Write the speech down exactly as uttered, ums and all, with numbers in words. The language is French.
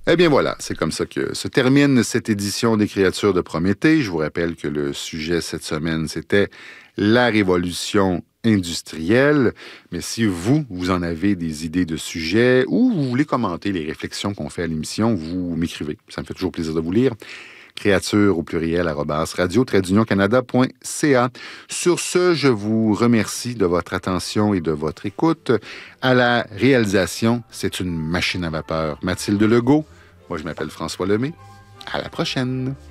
Eh bien voilà, c'est comme ça que se termine cette édition des Créatures de Prométhée. Je vous rappelle que le sujet cette semaine, c'était la révolution industrielle. Mais si vous, vous en avez des idées de sujets ou vous voulez commenter les réflexions qu'on fait à l'émission, vous m'écrivez. Ça me fait toujours plaisir de vous lire. Créature au pluriel, arrobas, radio, trait d'union canada point c a. Sur ce, je vous remercie de votre attention et de votre écoute. À la réalisation, c'est une machine à vapeur. Mathilde Legault. Moi, je m'appelle François Lemay. À la prochaine.